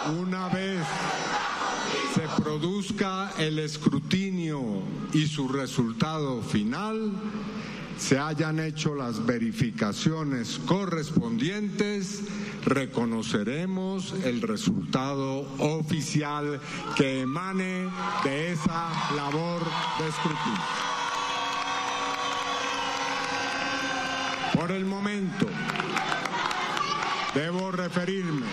Una vez se produzca el escrutinio y su resultado final, se hayan hecho las verificaciones correspondientes, reconoceremos el resultado oficial que emane de esa labor de escrutinio. Por el momento, debo referirme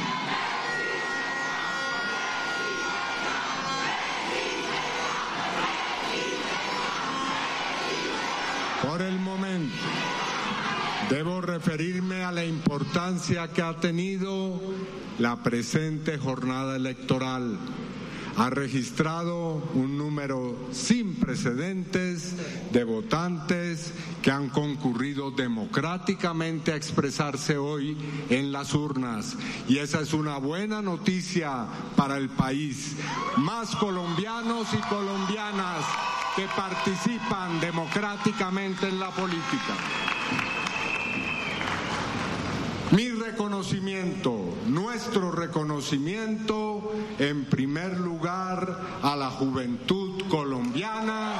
a la importancia que ha tenido la presente jornada electoral. Ha registrado un número sin precedentes de votantes que han concurrido democráticamente a expresarse hoy en las urnas. Y esa es una buena noticia para el país. Más colombianos y colombianas que participan democráticamente en la política. Mi reconocimiento, nuestro reconocimiento, en primer lugar a la juventud colombiana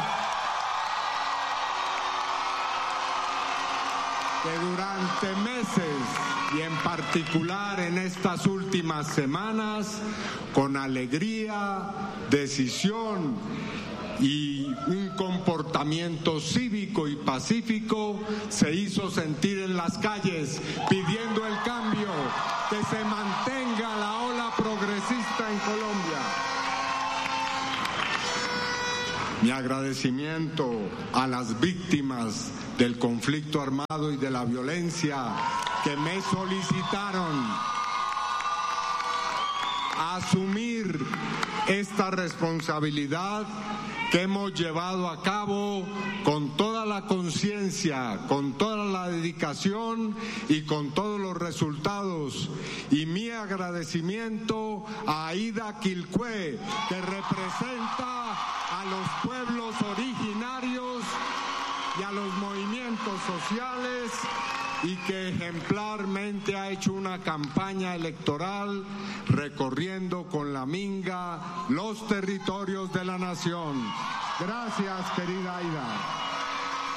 que durante meses y en particular en estas últimas semanas, con alegría, decisión y un comportamiento cívico y pacífico, se hizo sentir en las calles pidiendo el cambio, que se mantenga la ola progresista en Colombia. Mi agradecimiento a las víctimas del conflicto armado y de la violencia que me solicitaron asumir esta responsabilidad que hemos llevado a cabo con toda la conciencia, con toda la dedicación y con todos los resultados. Y mi agradecimiento a Aida Quilcue, que representa a los pueblos originarios y a los movimientos sociales, y que ejemplarmente ha hecho una campaña electoral recorriendo con la minga los territorios de la nación. Gracias, querida Aida.